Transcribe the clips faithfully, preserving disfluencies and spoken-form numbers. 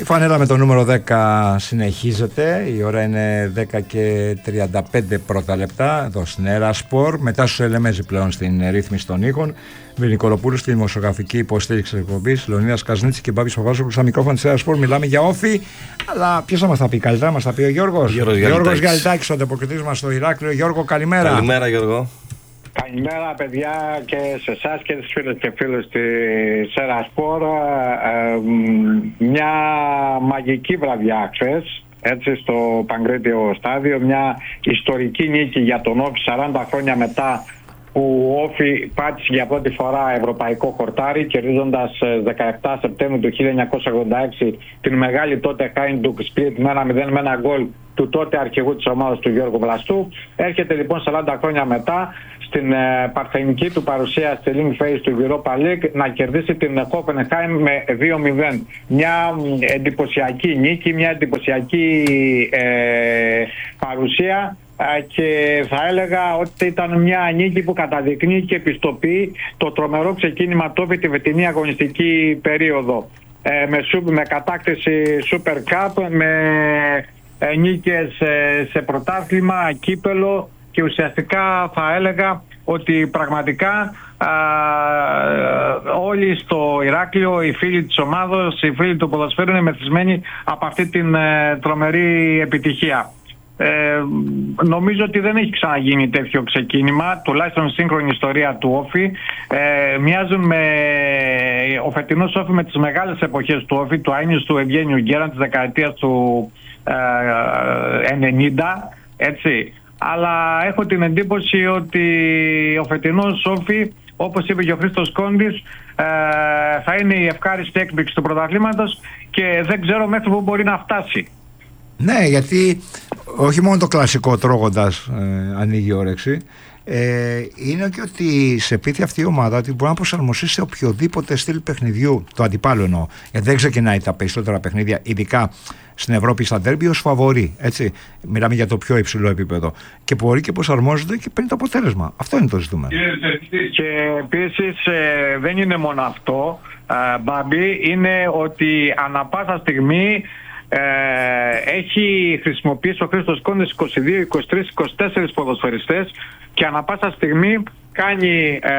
Η φανέλα με το νούμερο δέκα συνεχίζεται. Η ώρα είναι δέκα και τριάντα πέντε πρώτα λεπτά εδώ στην Έρα Σπορ. Μετά στους Ελεμέζη πλέον στην ρύθμιση των ήχων. Βιλνικολοπούλου στη δημοσιογραφική υποστήριξη της εκπομπής. Λεωνίδας Καζνίτσης και Μπάμπης Παπάζογλου στα μικρόφωνα της Έρα Σπορ. Μιλάμε για όφη. Αλλά ποιος θα μας τα πει καλύτερα, μας τα πει ο Γιώργος. Γιώργος, Γιώργος Γαλιτάκης, ο ανταποκριτής μας στο Ηράκλειο. Γιώργο, καλημέρα. Καλημέρα, Γιώργο. Καλημέρα, παιδιά, και σε εσάς και τις φίλες και φίλους της Έρα Σπορ. Ε, μια μαγική βραδιά χθες, έτσι, στο Παγκρίτιο Στάδιο. Μια ιστορική νίκη για τον Όφη σαράντα χρόνια μετά, που ο Όφη πάτησε για πρώτη φορά ευρωπαϊκό χορτάρι, κερδίζοντας δεκαεπτά Σεπτέμβρη του χίλια εννιακόσια ογδόντα έξι την μεγάλη τότε Hajduk Split με ένα μηδέν με ένα γκολ του τότε αρχηγού της ομάδας του Γιώργου Βλαστού. Έρχεται λοιπόν σαράντα χρόνια μετά στην ε, παρθενική του παρουσία στη Link Phase του Europa League να κερδίσει την Hoffenheim με δύο μηδέν. Μια εντυπωσιακή νίκη, μια εντυπωσιακή ε, παρουσία. Και θα έλεγα ότι ήταν μια νίκη που καταδεικνύει και επιστοποιεί το τρομερό ξεκίνημα του Όφη τη φετινή αγωνιστική περίοδο. Ε, με, με κατάκτηση Super Cup, με ε, νίκες ε, σε πρωτάθλημα, κύπελο, και ουσιαστικά θα έλεγα ότι πραγματικά α, όλοι στο Ηράκλειο, οι φίλοι της ομάδος, οι φίλοι του ποδοσφαίρου είναι μεθυσμένοι από αυτή την ε, τρομερή επιτυχία. Ε, νομίζω ότι δεν έχει ξαναγίνει τέτοιο ξεκίνημα, τουλάχιστον σύγχρονη ιστορία του Όφη. Ε, μοιάζουν με ο φετινός Όφη με τις μεγάλες εποχές του Όφη, του Άινις, του Ευγένιου Γκέραν της δεκαετίας του ε, ενενήντα, έτσι. Αλλά έχω την εντύπωση ότι ο φετινός Όφη, όπως είπε και ο Χρήστος Κόντης, ε, θα είναι η ευχάριστη έκπληξη του πρωταθλήματος και δεν ξέρω μέχρι πού μπορεί να φτάσει. Ναι, γιατί όχι μόνο το κλασικό τρώγοντας ε, ανοίγει η όρεξη, ε, είναι και ότι σε πείθει αυτή η ομάδα ότι μπορεί να προσαρμοστεί σε οποιοδήποτε στυλ παιχνιδιού, το αντιπάλο εννοώ. Ε, δεν ξεκινάει τα περισσότερα παιχνίδια, ειδικά στην Ευρώπη, στα ντέρμπι, ως φαβορί. Έτσι. Μιλάμε για το πιο υψηλό επίπεδο. Και μπορεί και προσαρμόζεται και παίρνει το αποτέλεσμα. Αυτό είναι το ζητούμενο. Και επίσης ε, δεν είναι μόνο αυτό, ε, Μπάμπη, είναι ότι ανά πάσα στιγμή Ε, έχει χρησιμοποιήσει ο Χρήστος Κόντης είκοσι δύο, είκοσι τρία, είκοσι τέσσερα ποδοσφαιριστές και ανά πάσα στιγμή κάνει ε,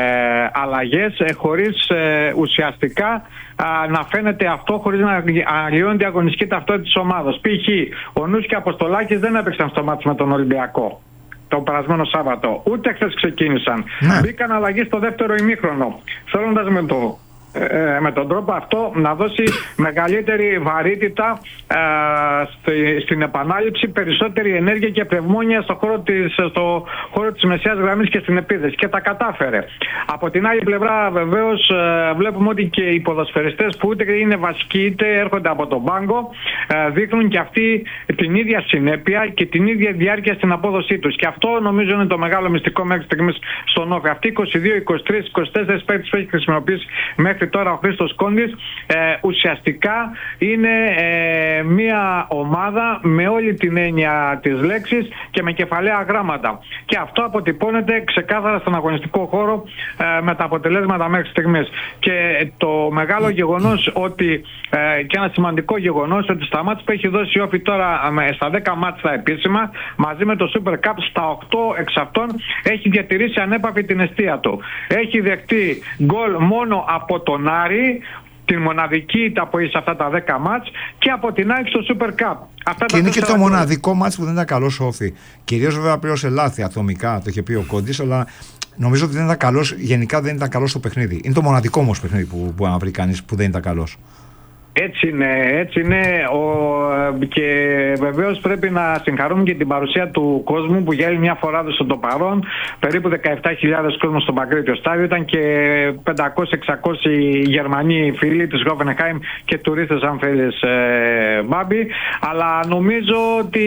αλλαγές ε, χωρίς ε, ουσιαστικά α, να φαίνεται αυτό, χωρίς να αλλοιώνεται η αγωνιστική ταυτότητα της ομάδας. Π.χ. ο Νους και Αποστολάκης δεν έπαιξαν στο μάτι με τον Ολυμπιακό το περασμένο Σάββατο, ούτε χθες ξεκίνησαν. Ναι. Μπήκαν αλλαγή στο δεύτερο ημίχρονο, θέλοντας με το Ε, με τον τρόπο αυτό να δώσει μεγαλύτερη βαρύτητα ε, στη, στην επανάληψη, περισσότερη ενέργεια και πνευμόνια στο χώρο της, στο χώρο της μεσαίας γραμμής και στην επίδεση, και τα κατάφερε. Από την άλλη πλευρά βεβαίως ε, βλέπουμε ότι και οι ποδοσφαιριστές που ούτε είναι βασικοί είτε έρχονται από τον πάγκο ε, δείχνουν και αυτοί την ίδια συνέπεια και την ίδια διάρκεια στην απόδοσή τους, και αυτό νομίζω είναι το μεγάλο μυστικό μέχρι στιγμής στον Όφη. Αυτοί είκοσι δύο, είκοσι τρία, είκοσι τέσσερα παίκτες που έχει χρησιμοποιήσει μέχρι τώρα ο Χρήστος Κόντης ε, ουσιαστικά είναι ε, μια ομάδα με όλη την έννοια της λέξης και με κεφαλαία γράμματα, και αυτό αποτυπώνεται ξεκάθαρα στον αγωνιστικό χώρο ε, με τα αποτελέσματα μέχρι στιγμής. Και το μεγάλο γεγονός ότι ε, και ένα σημαντικό γεγονός ότι στα μάτς που έχει δώσει η Όφη τώρα ε, στα δέκα μάτς τα επίσημα μαζί με το Super Cup, στα οκτώ εξ αυτών έχει διατηρήσει ανέπαφη την εστία του. Έχει δεχτεί γκολ μόνο από τον Άρη, την μοναδική ήττα που έχει σε αυτά τα δέκα μάτς, και από την ΑΕΚ στο Super Cup. Αυτά και είναι και το μοναδικό μάτς που δεν ήταν καλός ο Όφη. Κυρίως βέβαια πλήρωσε λάθη ατομικά, το είχε πει ο Κόντης, αλλά νομίζω ότι δεν ήταν καλός, γενικά δεν ήταν καλός στο παιχνίδι. Είναι το μοναδικό όμως παιχνίδι που μπορεί να βρει κανείς που δεν ήταν καλός. Έτσι είναι, έτσι είναι. Ο, και βεβαίως πρέπει να συγχαρούμε και την παρουσία του κόσμου που για άλλη μια φορά έδωσε το παρόν. Περίπου δεκαεπτά χιλιάδες κόσμος στο Παγκρίτιο Στάδιο. Ήταν και πεντακόσιοι εξακόσιοι Γερμανοί φίλοι της Hoffenheim και τουρίστες, αν θέλεις, ε, Μπάμπη. Αλλά νομίζω ότι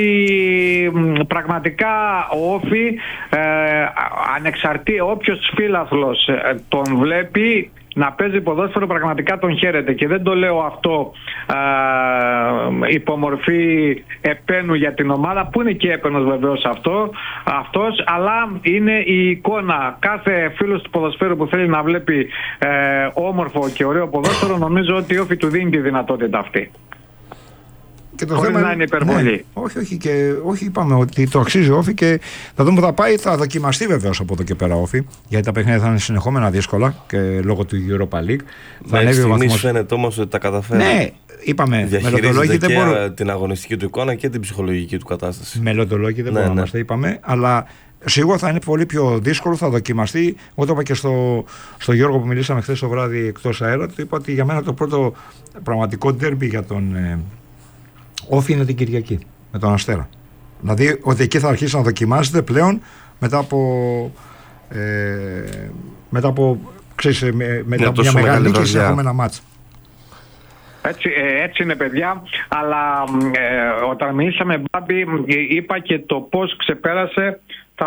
πραγματικά ο Όφη, ε, ανεξαρτή, όποιος φίλαθλος ε, τον βλέπει να παίζει ποδόσφαιρο, πραγματικά τον χαίρεται, και δεν το λέω αυτό α, υπομορφή επένου για την ομάδα, που είναι και έπαινος βεβαίως αυτό, αυτός, αλλά είναι η εικόνα. Κάθε φίλος του ποδοσφαίρου που θέλει να βλέπει ε, όμορφο και ωραίο ποδόσφαιρο, νομίζω ότι η Όφη του δίνει τη δυνατότητα αυτή. Και το χωρίς θέμα να είναι υπερβολή. Ναι, όχι, όχι, και, όχι, είπαμε ότι το αξίζει ο Όφη και θα δούμε που θα πάει. Θα δοκιμαστεί βεβαίως από εδώ και πέρα ο Όφη, γιατί τα παιχνίδια θα είναι συνεχόμενα δύσκολα και λόγω του Europa League. Θα ανέβει ο βαθμός. Φαίνεται όμως ότι τα καταφέρει. Ναι, είπαμε. Μελλοντολόγοι δεν μπορούν. Την αγωνιστική του εικόνα και την ψυχολογική του κατάσταση. Μελλοντολόγοι δεν ναι, μπορούν να είμαστε, είπαμε, αλλά. Σίγουρα θα είναι πολύ πιο δύσκολο, θα δοκιμαστεί. Εγώ το είπα και στο, στο Γιώργο που μιλήσαμε χθες το βράδυ εκτός αέρα. Του είπα ότι για μένα το πρώτο πραγματικό ντέρμπι για τον ε, Όφη είναι την Κυριακή με τον Αστέρα. Δηλαδή ότι εκεί θα αρχίσει να δοκιμάζεται πλέον μετά από, ε, μετά από ξέρεις, με, μετά από μια μεγάλη νίκη σε επόμενα μάτσα. Έτσι, έτσι είναι, παιδιά, αλλά ε, όταν μιλήσαμε, Μπάμπη, είπα και το πώς ξεπέρασε τα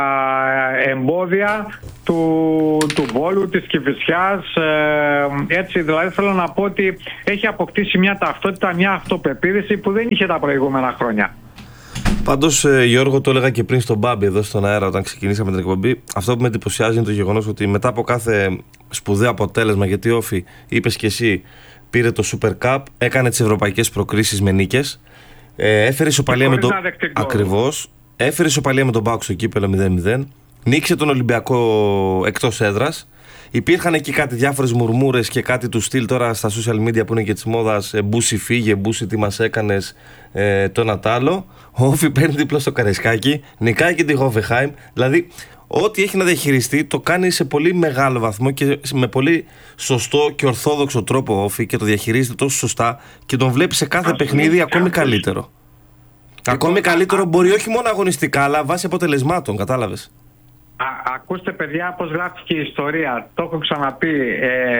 εμπόδια του, του Βόλου, της Κηφισιάς, ε, έτσι, δηλαδή θέλω να πω ότι έχει αποκτήσει μια ταυτότητα, μια αυτοπεποίθηση που δεν είχε τα προηγούμενα χρόνια. Πάντως, Γιώργο, το έλεγα και πριν στον Μπάμπη εδώ στον αέρα όταν ξεκινήσαμε την εκπομπή, αυτό που με εντυπωσιάζει είναι το γεγονός ότι μετά από κάθε σπουδαίο αποτέλεσμα, γιατί Όφη, είπες και εσύ, πήρε το Super Cup, έκανε τις ευρωπαϊκές προκρίσεις με νίκες, ε, έφερε ισοπαλία με τον ακριβώς, έφερε ισοπαλία με τον ΠΑΟΚ στο κύπελλο μηδέν μηδέν, νίκησε τον Ολυμπιακό εκτός έδρας. Υπήρχαν εκεί κάτι διάφορες μουρμούρες και κάτι του στυλ τώρα στα social media που είναι και της μόδας, ε, Μπούση φύγε, Μπούση τι μας έκανες, ε, το ένα τ' άλλο. Ο Όφη παίρνει δίπλα στο Καραϊσκάκι, νικάει και τη Hoffenheim, δηλαδή ό,τι έχει να διαχειριστεί το κάνει σε πολύ μεγάλο βαθμό και με πολύ σωστό και ορθόδοξο τρόπο ο Όφη και το διαχειρίζεται τόσο σωστά και τον βλέπει σε κάθε παιχνίδι ακόμη καλύτερο. Ακόμη καλύτερο μπορεί όχι μόνο αγωνιστικά, αλλά βάσει αποτελεσμάτων, κατάλαβες. Α, ακούστε, παιδιά, πώς γράφτηκε η ιστορία. Το έχω ξαναπεί. Ε,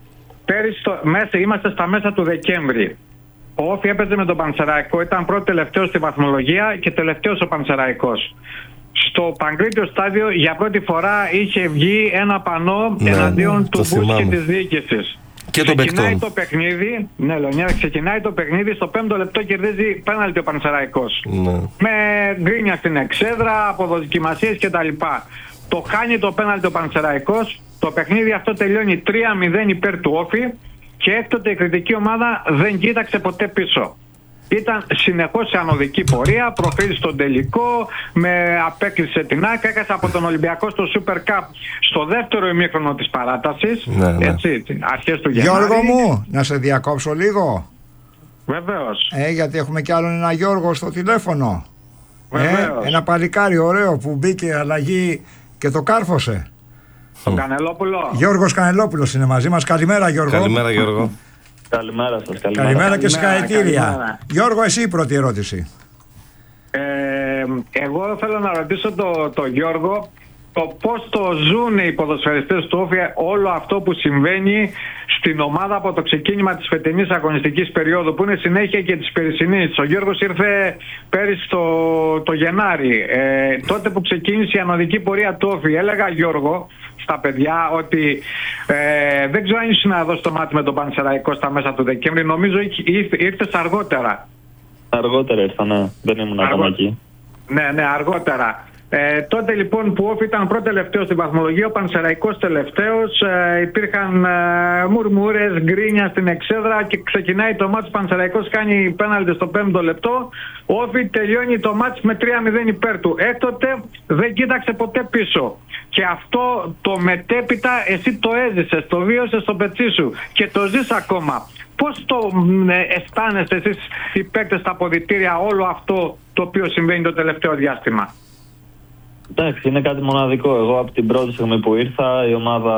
πέρυσι το, μέσα, είμαστε στα μέσα του Δεκέμβρη. Ο Όφη έπαιζε με τον Πανσεραϊκό. Ήταν πρώτο τελευταίο στη βαθμολογία και τελευταίος ο Πανσεραϊκός. Στο Παγκρίτιο στάδιο για πρώτη φορά είχε βγει ένα πανό ναι, εναντίον ναι, του Μπούς και της διοίκησης. Και ξεκινάει το παιχνίδι, ναι, Λεωνία, ξεκινάει το παιχνίδι, στο πέμπτο λεπτό κερδίζει πέναλτι ο Πανσεραϊκός. Ναι. Με γκρίνια στην εξέδρα, αποδοκιμασίες κτλ. Το χάνει το πέναλτι ο Πανσεραϊκός, το παιχνίδι αυτό τελειώνει τρία μηδέν υπέρ του Όφη και έκτοτε η κριτική ομάδα δεν κοίταξε ποτέ πίσω. Ήταν συνεχώς σε ανωδική πορεία, προφέρει στον τελικό, με απέκλεισε την ΑΕΚ, έκασε από τον Ολυμπιακό στο Super Cup στο δεύτερο ημίχρονο της παράτασης, ναι, ναι. Έτσι, αρχές του Γενάρη. Γιώργο μου, να σε διακόψω λίγο. Βεβαίως. Ε, γιατί έχουμε κι άλλον ένα Γιώργο στο τηλέφωνο. Βεβαίως. Ε, ένα παλικάρι ωραίο που μπήκε αλλαγή και το κάρφωσε. Τον Κανελόπουλο. Γιώργος Κανελόπουλος είναι μαζί μας. Καλημέρα, Γιώργο. Καλημέρα, Γιώργο. Καλημέρα σας. Καλημέρα, καλημέρα και συγχαρητήρια. Γιώργο, εσύ η πρώτη ερώτηση. Ε, εγώ θέλω να ρωτήσω τον το Γιώργο το πώς το ζουν οι ποδοσφαιριστές του Όφη όλο αυτό που συμβαίνει στην ομάδα από το ξεκίνημα της φετινής αγωνιστικής περίοδου που είναι συνέχεια και της περσινής. Ο Γιώργος ήρθε πέρυσι το, το Γενάρη, ε, τότε που ξεκίνησε η ανωδική πορεία του Όφη. Έλεγα, Γιώργο, στα παιδιά ότι ε, δεν ξέρω αν ήσουν να δώσει το μάτι με τον Πανσεραϊκό στα μέσα του Δεκέμβρη. Νομίζω ήρθες αργότερα. Αργότερα ήρθα, ναι. Δεν ήμουν ακόμα εκεί. Ναι, ναι, αργότερα. Ε, τότε λοιπόν που ο Όφη ήταν πρώτο τελευταίο στην βαθμολογία, ο Πανσεραϊκός τελευταίος, ε, υπήρχαν ε, μουρμούρες, γκρίνια στην εξέδρα και ξεκινάει το μάτς. Ο Πανσεραϊκός κάνει πέναλτι στο πέμπτο λεπτό. Ο Όφη τελειώνει το μάτς με τρία μηδέν υπέρ του. Έκτοτε δεν κοίταξε ποτέ πίσω. Και αυτό το μετέπειτα εσύ το έζησες, το βίωσες στο πετσί σου και το ζεις ακόμα. Πώς το ε, αισθάνεστε εσείς οι παίκτες στα αποδυτήρια όλο αυτό το οποίο συμβαίνει το τελευταίο διάστημα? Εντάξει, είναι κάτι μοναδικό. Εγώ από την πρώτη στιγμή που ήρθα η ομάδα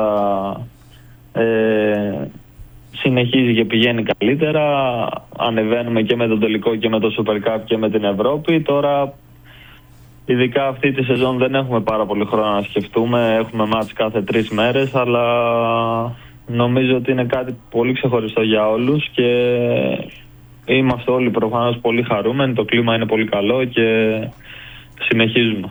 ε, συνεχίζει και πηγαίνει καλύτερα. Ανεβαίνουμε και με τον τελικό και με το Super Cup και με την Ευρώπη. Τώρα ειδικά αυτή τη σεζόν δεν έχουμε πάρα πολύ χρόνο να σκεφτούμε. Έχουμε μάτς κάθε τρεις μέρες, αλλά νομίζω ότι είναι κάτι πολύ ξεχωριστό για όλους και είμαστε όλοι προφανώς πολύ χαρούμενοι. Το κλίμα είναι πολύ καλό και συνεχίζουμε.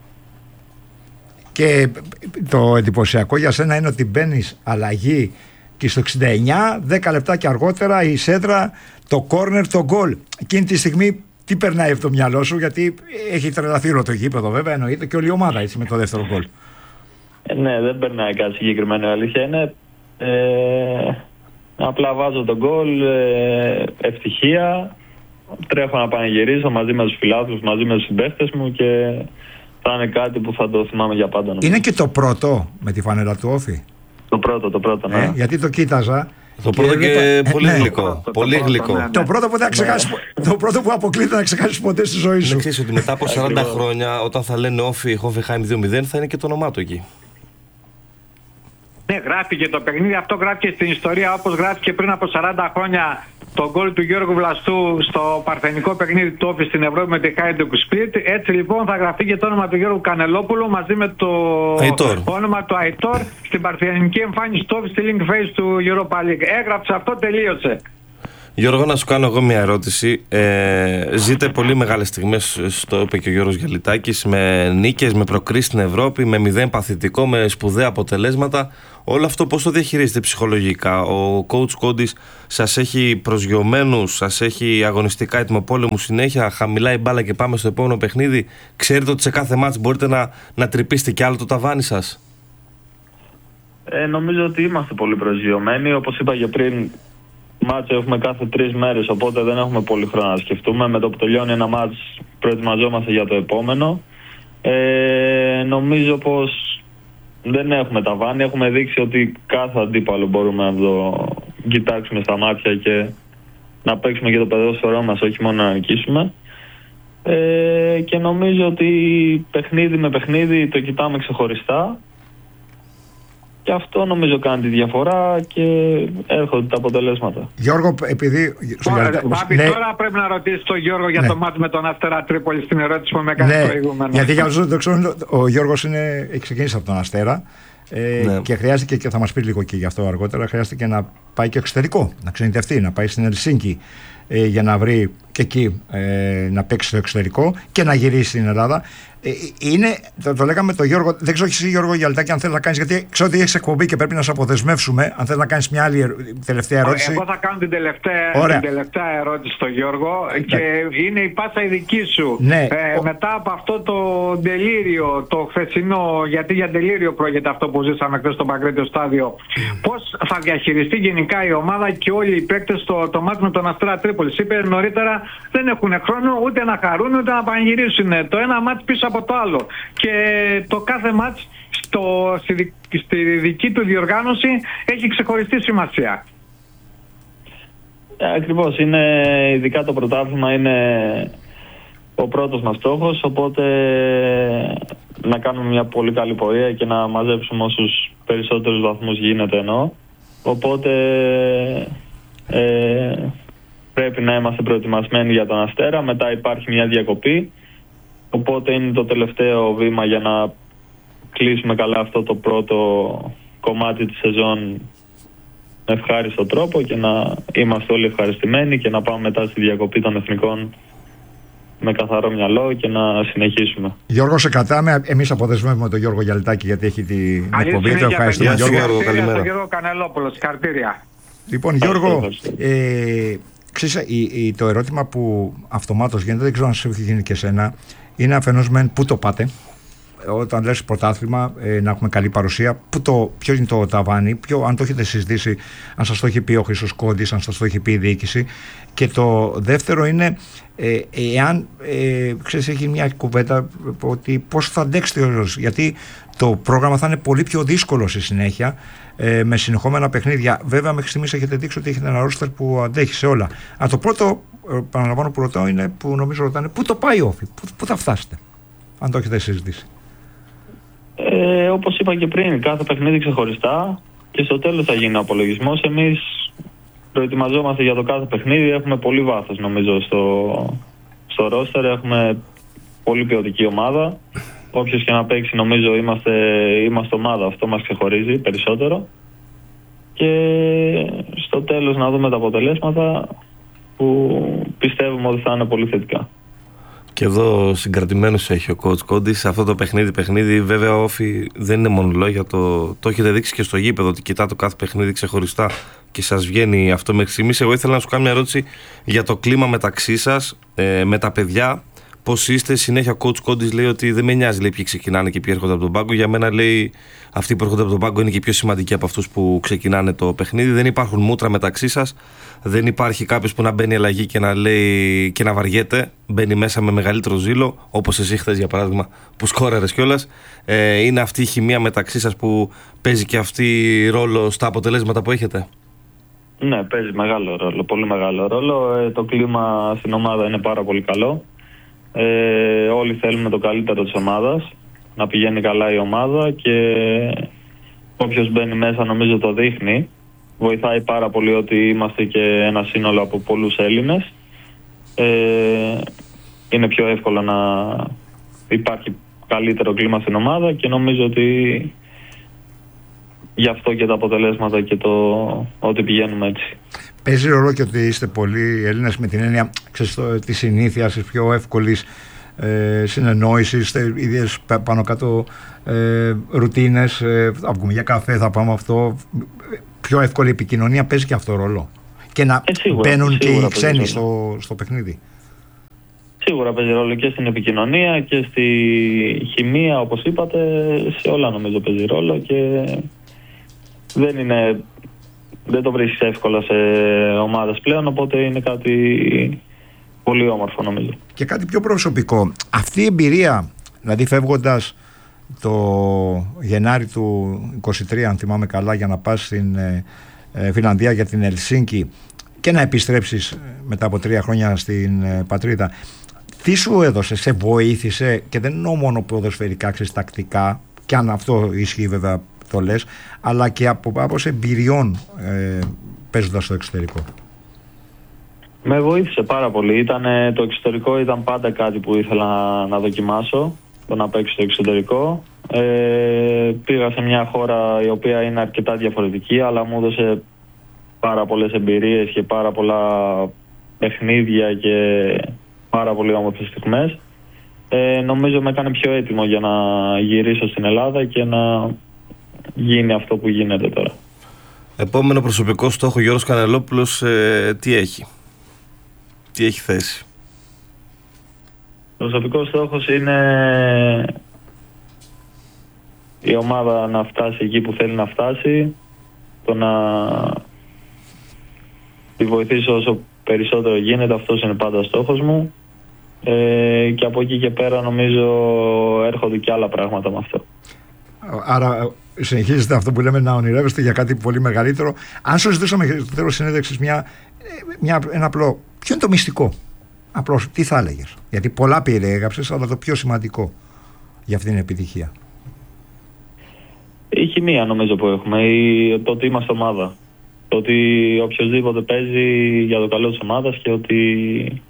Και το εντυπωσιακό για σένα είναι ότι μπαίνεις αλλαγή και στο εξήντα εννιά, δέκα λεπτά και αργότερα η σέντρα, το κόρνερ, το γκολ. Εκείνη τη στιγμή τι περνάει από το μυαλό σου, γιατί έχει τρελαθεί όλο το γήπεδο βέβαια, εννοείται, και όλη η ομάδα έτσι με το δεύτερο γκολ. Ε, ναι, δεν περνάει κάτι συγκεκριμένο, η αλήθεια είναι. Ε, απλά βάζω τον γκολ, ε, ευτυχία τρέχω να πανηγυρίσω μαζί με τους φιλάθλους, μαζί με τους συμπαίχτες μου και θα είναι κάτι που θα το θυμάμαι για πάντα. Νομίζω. Είναι και το πρώτο με τη φανέλα του Όφη. Το πρώτο, το πρώτο, ναι. Ε, γιατί το κοίταζα. Το πρώτο και, και πολύ ναι. γλυκό. Το πρώτο, πολύ το πρώτο, γλυκό. Ναι, ναι. Το πρώτο που, δεν ξεχάσεις, ναι. το πρώτο που αποκλείται να ξεχάσεις ποτέ στη ζωή σου. Να ξέρεις ότι μετά από σαράντα χρόνια, όταν θα λένε Όφη, Hoffenheim δύο μηδέν, θα είναι και το όνομά του εκεί. Ναι, γράφηκε το παιχνίδι, αυτό γράφηκε στην ιστορία όπως γράφηκε πριν από σαράντα χρόνια το γκολ του Γιώργου Βλαστού στο παρθενικό παιχνίδι του Όφη στην Ευρώπη με τη Hajduk Split. Έτσι λοιπόν θα γραφτεί και το όνομα του Γιώργου Κανελόπουλου μαζί με το Αϊτόρ. όνομα του Αϊτόρ στην παρθενική εμφάνιση του Όφη στη Link Phase του Europa League. Έγραψε αυτό, τελείωσε. Γιώργο, να σου κάνω εγώ μια ερώτηση. Ε, ζείτε πολύ μεγάλες στιγμές, στο είπε και ο Γιώργος Γιαλιτάκης, με νίκες, με προκρίσεις στην Ευρώπη, με μηδέν παθητικό, με σπουδαία αποτελέσματα. Όλο αυτό πώς το διαχειρίζετε ψυχολογικά? Ο coach Κόντης σας έχει προσγειωμένους, σας έχει αγωνιστικά έτοιμοπόλεμους συνέχεια, χαμηλά η μπάλα και πάμε στο επόμενο παιχνίδι? Ξέρετε ότι σε κάθε μάτς μπορείτε να, να τρυπήσετε κι άλλο το ταβάνι σας? Ε, νομίζω ότι είμαστε πολύ προσγειωμένοι. Όπως είπα και πριν, μάτς έχουμε κάθε τρεις μέρες, οπότε δεν έχουμε πολύ χρόνο να σκεφτούμε. Με το που τελειώνει ένα μάτς προετοιμαζόμαστε για το επόμενο. Ε, νομίζω πως δεν έχουμε ταβάνι. Έχουμε δείξει ότι κάθε αντίπαλο μπορούμε να το κοιτάξουμε στα μάτια και να παίξουμε και το ποδόσφαιρό μας, όχι μόνο να νικήσουμε. Ε, και νομίζω ότι παιχνίδι με παιχνίδι το κοιτάμε ξεχωριστά. Και αυτό νομίζω κάνει τη διαφορά και έρχονται τα αποτελέσματα. Γιώργο, επειδή... Πάπη, ναι. Τώρα πρέπει να ρωτήσεις τον Γιώργο για ναι. το μάτι με τον Αστέρα Τρίπολη στην ερώτηση που με έκανε ναι. προηγούμενο. Γιατί για όσους δεν το ξέρουν, ο Γιώργος είναι, έχει ξεκινήσει από τον Αστέρα ε, ναι. και χρειάστηκε, και θα μας πει λίγο και γι' αυτό αργότερα, χρειάστηκε να πάει και εξωτερικό, να ξενιτευτεί, να πάει στην Ελσίνκη ε, για να βρει και εκεί ε, να παίξει στο εξωτερικό και να γυρίσει στην Ελλάδα. Ε, είναι, το, το λέγαμε το Γιώργο, δεν ξέρω εσύ Γιώργο Γιαλτάκη αν θέλει να κάνεις, γιατί ξέρω ότι έχεις εκπομπή και πρέπει να σε αποδεσμεύσουμε, αν θέλει να κάνεις μια άλλη τελευταία ερώτηση. Εγώ θα κάνω την τελευταία, την τελευταία ερώτηση στον Γιώργο και ναι. είναι η πάσα η δική σου. Ναι. Ε, Ο... μετά από αυτό το ντελήριο, το χθεσινό, γιατί για ντελήριο πρόκειται αυτό που ζήσαμε χθες στο Παγκρίτιο Στάδιο, πώς θα διαχειριστεί γενικά η ομάδα και όλοι οι παίκτες το, το μάτι με τον Αστέρα Τρίπολης? Είπε νωρίτερα δεν έχουν χρόνο ούτε να χαρούν ούτε να πανηγυρίσουν. Το ένα μάτι πίσω από το άλλο. Και το κάθε μάτς στο, στη, στη δική του διοργάνωση έχει ξεχωριστή σημασία. Ε, ακριβώς. Είναι, ειδικά το πρωτάθλημα είναι ο πρώτος μας στόχος, οπότε να κάνουμε μια πολύ καλή πορεία και να μαζέψουμε όσους περισσότερους βαθμούς γίνεται εννοώ. Οπότε ε, πρέπει να είμαστε προετοιμασμένοι για τον Αστέρα. Μετά υπάρχει μια διακοπή. Οπότε είναι το τελευταίο βήμα για να κλείσουμε καλά αυτό το πρώτο κομμάτι της σεζόν με ευχάριστο τρόπο και να είμαστε όλοι ευχαριστημένοι και να πάμε μετά στη διακοπή των εθνικών με καθαρό μυαλό και να συνεχίσουμε. Γιώργο, σε κρατάμε. Εμείς αποδεσμεύουμε τον Γιώργο Γιαλιτάκη γιατί έχει την εκπομπή. Το ευχαριστούμε, Γιώργο. Γιώργο, καλημέρα. Τον Γιώργο Κανελόπουλο, συγχαρητήρια. Λοιπόν, Γιώργο, ε, ξέρεις, το ερώτημα που αυτομάτως γίνεται, δεν ξέρω αν σε έχει γίνει και εσένα, είναι αφενός μεν πού το πάτε. Όταν λες πρωτάθλημα, ε, να έχουμε καλή παρουσία, πού το, ποιο είναι το ταβάνι, ποιο, αν το έχετε συζητήσει, αν σας το έχει πει ο Χρήστος Κόντης, αν σας το έχει πει η διοίκηση. Και το δεύτερο είναι, ε, εάν ε, ξέρεις, έχει μια κουβέντα ότι πώς θα αντέξετε όλους, γιατί το πρόγραμμα θα είναι πολύ πιο δύσκολο στη συνέχεια, ε, με συνεχόμενα παιχνίδια. Βέβαια, μέχρι στιγμής έχετε δείξει ότι έχετε ένα ρόστερ που αντέχει σε όλα. Αλλά το πρώτο, ε, παραλαμβάνω που ρωτάω, είναι που νομίζω ρωτάνε, πού το πάει Όφη, πού, πού θα φτάσετε, αν το έχετε συζητήσει. Ε, όπως είπα και πριν, κάθε παιχνίδι ξεχωριστά και στο τέλος θα γίνει ο απολογισμός. Εμείς προετοιμαζόμαστε για το κάθε παιχνίδι, έχουμε πολύ βάθος νομίζω στο, στο ρόστερ, έχουμε πολύ ποιοτική ομάδα. Όποιος και να παίξει νομίζω είμαστε, είμαστε ομάδα, αυτό μας ξεχωρίζει περισσότερο. Και στο τέλος να δούμε τα αποτελέσματα που πιστεύουμε ότι θα είναι πολύ θετικά. Και εδώ συγκρατημένος έχει ο coach Κόντης. Αυτό το παιχνίδι, παιχνίδι, βέβαια ο Όφη δεν είναι μόνο λόγια. Το, το έχετε δείξει και στο γήπεδο ότι κοιτά το κάθε παιχνίδι ξεχωριστά και σας βγαίνει αυτό μέχρι στιγμής. Εγώ ήθελα να σου κάνω μια ερώτηση για το κλίμα μεταξύ σας, ε, με τα παιδιά. πώς είστε. Συνέχεια ο coach Κόντης λέει ότι δεν με νοιάζει, λέει, ποιοι ξεκινάνε και ποιοι έρχονται από τον πάγκο. Για μένα, λέει, αυτοί που έρχονται από τον πάγκο είναι και πιο σημαντικοί από αυτούς που ξεκινάνε το παιχνίδι. Δεν υπάρχουν μούτρα μεταξύ σας. Δεν υπάρχει κάποιος που να μπαίνει αλλαγή και να λέει και να βαριέται. Μπαίνει μέσα με μεγαλύτερο ζήλο, όπως εσύ χθες για παράδειγμα που σκόραρες κιόλας. Ε, είναι αυτή η χημεία μεταξύ σας που παίζει και αυτή ρόλο στα αποτελέσματα που έχετε? Ναι, παίζει μεγάλο ρόλο, πολύ μεγάλο ρόλο. Ε, το κλίμα στην ομάδα είναι πάρα πολύ καλό. Ε, όλοι θέλουμε το καλύτερο της ομάδας, να πηγαίνει καλά η ομάδα και όποιος μπαίνει μέσα νομίζω το δείχνει. Βοηθάει πάρα πολύ ότι είμαστε και ένα σύνολο από πολλούς Έλληνες. Ε, είναι πιο εύκολο να υπάρχει καλύτερο κλίμα στην ομάδα και νομίζω ότι γι' αυτό και τα αποτελέσματα και το ότι πηγαίνουμε έτσι. Παίζει ρόλο και ότι είστε πολλοί Έλληνες με την έννοια της συνήθειας, της πιο εύκολης ε, συνεννόησης, είστε ίδιες πάνω κάτω ε, ρουτίνες, ε, θα βγούμε για καφέ, θα πάμε αυτό, πιο εύκολη επικοινωνία, παίζει και αυτό ρόλο. Και να ε, σίγουρα, μπαίνουν σίγουρα και οι ξένοι στο, στο παιχνίδι. Σίγουρα παίζει ρόλο και στην επικοινωνία και στη χημεία, όπως είπατε, σε όλα νομίζω παίζει ρόλο και δεν είναι... Δεν το βρίσκεις εύκολα σε ομάδες πλέον, οπότε είναι κάτι πολύ όμορφο νομίζω. Και κάτι πιο προσωπικό. Αυτή η εμπειρία, δηλαδή φεύγοντας το Γενάρη του είκοσι τρία, αν θυμάμαι καλά, για να πας στην ε, ε, Φιλανδία για την Ελσίνκη και να επιστρέψεις μετά από τρία χρόνια στην ε, πατρίδα, τι σου έδωσε, σε βοήθησε, και δεν εννοώ μόνο ποδοσφαιρικά, ξέρεις, τακτικά, και αν αυτό ισχύει βέβαια το λες, αλλά και από άποψη εμπειριών ε, παίζοντας στο εξωτερικό? Με βοήθησε πάρα πολύ. Ήτανε, το εξωτερικό ήταν πάντα κάτι που ήθελα να, να δοκιμάσω, το να παίξω στο εξωτερικό. Ε, πήγα σε μια χώρα η οποία είναι αρκετά διαφορετική, αλλά μου έδωσε πάρα πολλές εμπειρίες και πάρα πολλά παιχνίδια και πάρα πολύ όμορφες στιγμές. Ε, νομίζω με έκανε πιο έτοιμο για να γυρίσω στην Ελλάδα και να γίνει αυτό που γίνεται τώρα. Επόμενο προσωπικό στόχο, Γιώργος Κανελόπουλος, ε, τι έχει? Τι έχει θέσει? Προσωπικός στόχος είναι η ομάδα να φτάσει εκεί που θέλει να φτάσει, το να τη βοηθήσω όσο περισσότερο γίνεται, αυτός είναι πάντα στόχος μου. Ε, και από εκεί και πέρα νομίζω έρχονται και άλλα πράγματα με αυτό. Άρα συνεχίζετε αυτό που λέμε, να ονειρεύεστε για κάτι πολύ μεγαλύτερο. Αν σου ζητούσαμε στο τέλος συνέντευξης μια, μια, ένα απλό, ποιο είναι το μυστικό? Απλώς τι θα έλεγες? Γιατί πολλά περιέγραψες, αλλά το πιο σημαντικό για αυτήν την επιτυχία. Η χημεία νομίζω που έχουμε, η, το ότι είμαστε ομάδα, το ότι οποιοδήποτε παίζει για το καλό της ομάδας και ότι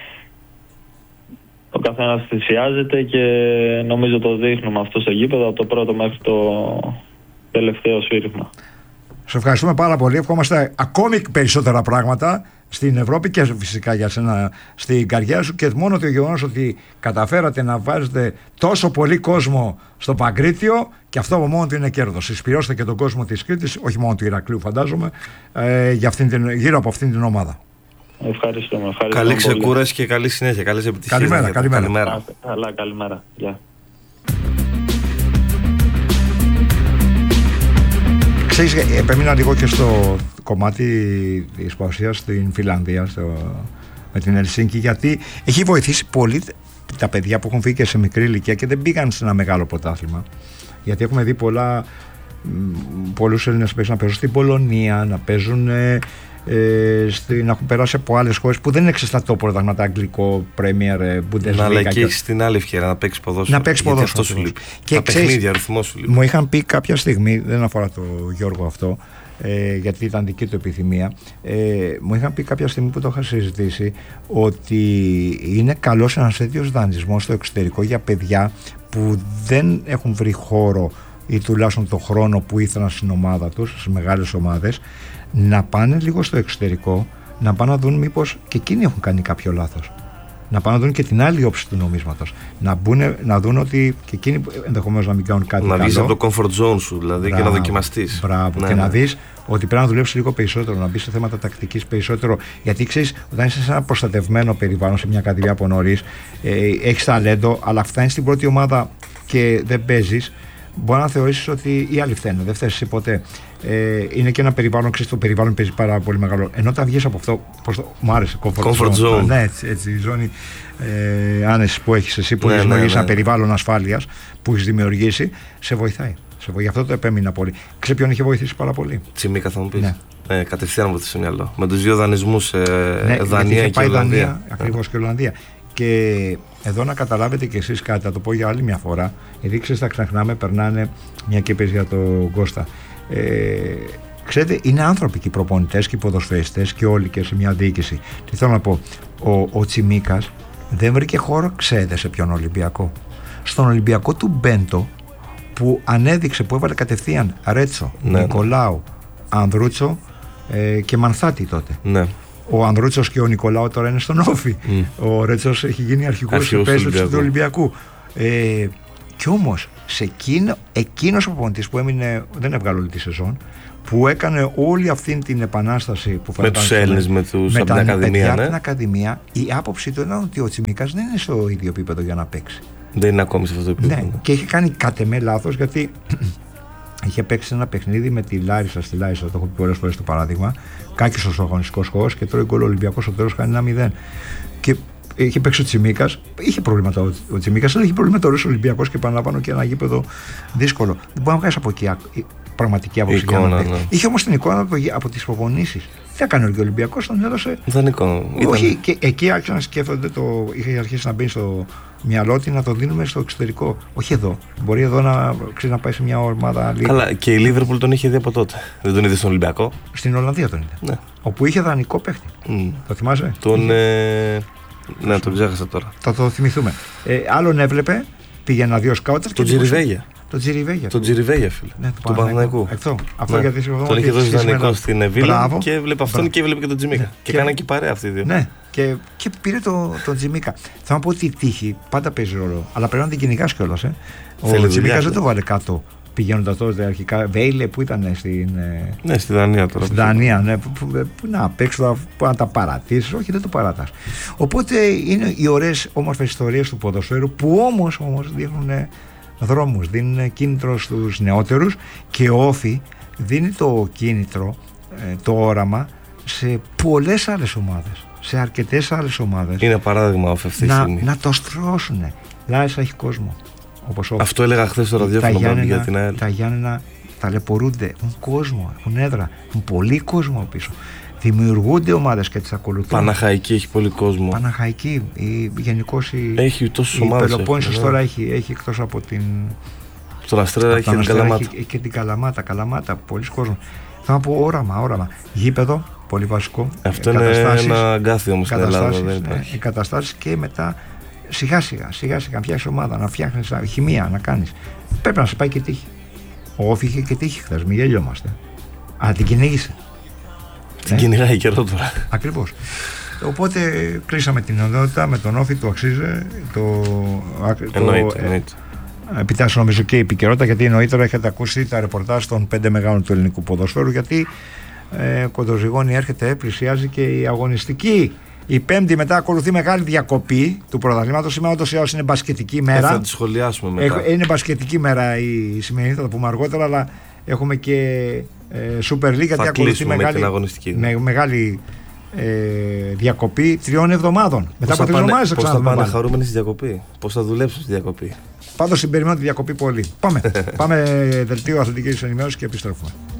ο καθένας θυσιάζεται, και νομίζω το δείχνουμε αυτό στο γήπεδο από το πρώτο μέχρι το τελευταίο σφύριγμα. Σε ευχαριστούμε πάρα πολύ. Ευχόμαστε ακόμη περισσότερα πράγματα στην Ευρώπη και φυσικά για σένα στην καριέρα σου, και μόνο το γεγονός ότι καταφέρατε να βάζετε τόσο πολύ κόσμο στο Παγκρίτιο, και αυτό από μόνο του είναι κέρδος. Συσπηρώστε και τον κόσμο της Κρήτης, όχι μόνο του Ηρακλείου φαντάζομαι, ε, για αυτήν την, γύρω από αυτήν την ομάδα. Ευχαριστούμε. ευχαριστούμε καλή ξεκούραση και καλή συνέχεια. Καλές επιτυχίες. Καλημέρα. Καλημέρα. καλημέρα. Καλά, καλημέρα. Yeah. Ξέρεις, επέμεινα λίγο και στο κομμάτι της παρουσίας στην Φιλανδία, στο, με την Ελσίνκη, γιατί έχει βοηθήσει πολύ τα παιδιά που έχουν φύγει και σε μικρή ηλικία και δεν πήγαν σε ένα μεγάλο πρωτάθλημα. Γιατί έχουμε δει πολλά, πολλούς Έλληνες να παίζουν στην Πολωνία, να παίζουν ε, ε, στη, να έχουν περάσει από άλλες χώρες που δεν είναι ξεστατό πρωτάθλημα, αγγλικό, Premier, Bundesliga. Να, αλλά και έχεις την άλλη ευκαιρία να παίξεις ποδόσφαιρο. Να παίξεις ποδόσφαιρο. Αυτό σου λείπει. Και τα ξέρεις, παιχνίδια, αριθμό σου λείπει. Μου είχαν πει κάποια στιγμή, δεν αφορά το Γιώργο αυτό, ε, γιατί ήταν δική του επιθυμία, ε, μου είχαν πει κάποια στιγμή που το είχα συζητήσει, ότι είναι καλός ένας τέτοιος δανεισμός στο εξωτερικό για παιδιά που δεν έχουν βρει χώρο ή τουλάχιστον το χρόνο που ήθελαν στην ομάδα τους, στις μεγάλες ομάδες, να πάνε λίγο στο εξωτερικό, να πάνε να δουν μήπως και εκείνοι έχουν κάνει κάποιο λάθος. να πάνε να δουν και την άλλη όψη του νομίσματος. Να, μπουνε, να δουν ότι και εκείνοι ενδεχομένως να μην κάνουν κάτι. Να βγεις από το comfort zone σου, δηλαδή, μπράβο, και να δοκιμαστείς. Μπράβο. Ναι, και ναι. να δεις ότι πρέπει να δουλέψεις λίγο περισσότερο, να μπεις σε θέματα τακτικής περισσότερο. Γιατί ξέρεις, όταν είσαι σε ένα προστατευμένο περιβάλλον, σε μια ακαδημία από νωρίς, ε, έχεις ταλέντο, αλλά φτάνεις στην πρώτη ομάδα και δεν παίζεις. Μπορεί να θεωρήσεις ότι οι άλλοι φταίνουν, δεν φταίς εσύ ποτέ. Ε, είναι και ένα περιβάλλον, ξέρεις, το περιβάλλον παίζει πάρα πολύ μεγάλο. Ενώ όταν βγεις από αυτό, πώς το, μου άρεσε, comfort, comfort zone. zone. Ναι, έτσι, έτσι, η ζώνη ε, άνεσης που έχεις εσύ, που ναι, έχεις ναι, δημιουργήσει ναι. ένα περιβάλλον ασφάλειας, που έχεις δημιουργήσει, σε βοηθάει. Σε βοηθάει. Γι' αυτό το επέμεινα πολύ. Ξέρεις ποιον είχε βοηθήσει πάρα πολύ? Τσιμίκα, θα μου πεις. Ναι. Ε, κατευθείαν μου το στο μυαλό. Με τους δύο δανεισμούς, ε, ναι, Δανία και Ολλανδία. Ακριβώς, και Ολλανδία. Και εδώ να καταλάβετε κι εσείς κάτι, θα το πω για άλλη μια φορά, γιατί ξέρεις, θα ξεχνάμε, περνάνε μια και πες για τον Κώστα. Ε, ξέρετε, είναι άνθρωποι και οι προπονητές και οι ποδοσφαιριστές και όλοι και σε μια διοίκηση. Τι θέλω να πω, ο, ο Τσιμίκας δεν βρήκε χώρο, ξέρετε σε ποιον Ολυμπιακό? Στον Ολυμπιακό του Μπέντο, που ανέδειξε, που έβαλε κατευθείαν Ρέτσο, ναι, Νικολάου, Ανδρούτσο ε, και Μανθάτη τότε. Ναι. Ο Ανδρούτσος και ο Νικολάου τώρα είναι στον Όφη. Mm. Ο Ρέτσος έχει γίνει αρχηγός του Ολυμπιακού. του Ολυμπιακού. Ε, κι όμως, σε εκείνο, εκείνος ο προπονητής που έμεινε, δεν έβγαλε όλη τη σεζόν, που έκανε όλη αυτή την επανάσταση που με τους Έλληνες, με τους με από την Ακαδημία, ναι. την Ακαδημία, η άποψη του ήταν ότι ο Τσιμίκας δεν είναι στο ίδιο επίπεδο για να παίξει. Δεν είναι ακόμη σε αυτό το επίπεδο. Ναι, και είχε κάνει κατ' εμέ λάθος, γιατί είχε παίξει ένα παιχνίδι με τη Λάρισα, στη Λάρισα, το έχω πει πολλές φορές το παράδειγμα. Κάκισος ο αγωνιστικός χώρος και τρώει γκολ ο Ολυμπιακός, στο τέλος κάνει ένα μηδέν. Και είχε παίξει ο Τσιμίκας, είχε προβλήματα ο, ο Τσιμίκας, αλλά είχε προβλήματα ο Ολυμπιακός και επαναλαμβάνω και ένα γήπεδο δύσκολο. Δεν μπορεί να βγάλει από εκεί πραγματική άποψη για να παίξει. Ναι. Είχε όμως την εικόνα από, από τις προπονήσεις. Τι έκανε ο Ολυμπιακός, τον έδωσε. Ιδανικό. Όχι, και εκεί άρχισαν να σκέφτονται, το, είχε αρχίσει να μπει στο μυαλό ότι να το δίνουμε στο εξωτερικό. Όχι εδώ. Μπορεί εδώ να, ξέρει, να πάει σε μια ομάδα λίγα. Καλά, και η Λίβερπουλ τον είχε δει από τότε. Δεν τον είδε στον Ολυμπιακό? Στην Ολλανδία τον είδε. Ναι. Όπου είχε δανεικό παίχτη. Mm. Το θυμάσαι? Τον. Ε... Ναι, τον ξέχασα τώρα. Θα το θυμηθούμε. Ε, άλλον έβλεπε, πήγαινα δύο σκάουτερ. Τον Τζιριβέγια. Τον Τζιριβέγια. Τον Τζιριβέγια, φίλε. Ναι, του Παναθηναϊκού. Αυτό, αυτό ναι. Γιατί τον είχε δώσει δανεικό στην Εβίλα και έβλεπε αυτόν Μπράβο. Και έβλεπε και τον Τζιμίκα. Ναι. Και, και κάνανε και παρέα αυτοί οι δύο. Ναι, και, και πήρε τον το Τζιμίκα. Θα μου πω ότι η τύχη πάντα παίζει ρόλο. Αλλά πρέπει να την κυνηγάς κιόλας. Ε. Ο Τζιμίκα δεν το βάλε κάτω πηγαίνοντας τότε αρχικά. Βέιλε που ήταν στην. Ναι, στη Δανία τώρα. Στη Δανία, ναι. Που, που, που να παίξει, που να τα παρατήσεις. Όχι, δεν το παρατάς. Οπότε είναι οι ωραίες όμορφες ιστορίες του ποδοσφαίρου που όμως, όμως δείχνουν δρόμους, δίνουν κίνητρο στους νεότερους και ο Όφη δίνει το κίνητρο, το όραμα σε πολλές άλλες ομάδες, σε αρκετές άλλες ομάδες. Είναι παράδειγμα Όφη αυτή τη στιγμή. Να το στρώσουν. Λάρισα έχει κόσμο. Όπως αυτό έλεγα χθες στο ραδιόφωνο για την ΑΕΛ. Τα Γιάννενα ταλαιπωρούνται, έχουν κόσμο, έχουν έδρα, έχουν πολύ κόσμο πίσω. Δημιουργούνται ομάδες και τις ακολουθούν. Παναχαϊκή έχει πολύ κόσμο. Παναχαϊκή, γενικώς η, έχει τόσες ομάδες. Η Πελοπόννησος τώρα έχει, έχει εκτός από την. Στον Αστρέρα έχει την Καλαμάτα. Έχει και την Καλαμάτα, Καλαμάτα, πολλοί κόσμος. Θα να πω όραμα, όραμα. Γήπεδο, πολύ βασικό. Αυτό είναι ένα αγκάθι όμως στην Ελλάδα. Δεν υπάρχει. Εγκαταστάσεις και μετά σιγά σιγά, σιγά σιγά να φτιάξεις ομάδα, να φτιάχνεις χημεία, να κάνεις. Πρέπει να σε πάει και τύχη. Ο Όφη είχε και τύχη χθες, μην γελιόμαστε. Αλλά την κυνήγησε. Την κυνηγάει καιρό τώρα. Ακριβώς. Οπότε κλείσαμε την ενότητα με τον Όφη, του αξίζει. Το, εννοείται, εννοείται. Επιτάσσει νομίζω και η επικαιρότητα, γιατί νωρίτερα έχετε ακούσει τα ρεπορτάζ των πέντε μεγάλων του ελληνικού ποδοσφαίρου, γιατί ε, κοντοζυγώνει έρχεται, πλησιάζει και η αγωνιστική. Η Πέμπτη μετά ακολουθεί μεγάλη διακοπή του πρωταθλήματος. Σήμερα ούτως ή άλλως είναι μπασκετική μέρα. Ε, θα τη σχολιάσουμε μετά. Ε, είναι μπασκετική μέρα η σημερινή, θα το πούμε αργότερα, αλλά έχουμε και ε, Super League, γιατί ακολουθεί μεγάλη, με, μεγάλη ε, διακοπή τριών εβδομάδων. Μετά από τρεις εβδομάδες θα ξαναδούμε. Πώς θα πάνε χαρούμενοι στη διακοπή, πώς θα δουλέψουν στη διακοπή. Πάντως συμπεριμένω τη διακοπή πολύ. Πάμε, πάμε δελτίο αθλητικής ενημέρωσης και επιστρέφουμε.